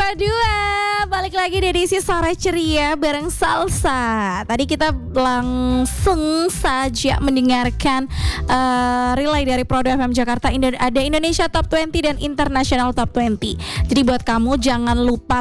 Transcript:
2, balik lagi di edisi Sore Ceria bareng Salsa. Tadi kita langsung saja mendengarkan relay dari Prodo FM Jakarta. Ada Indonesia Top 20 dan International Top 20. Jadi buat kamu jangan lupa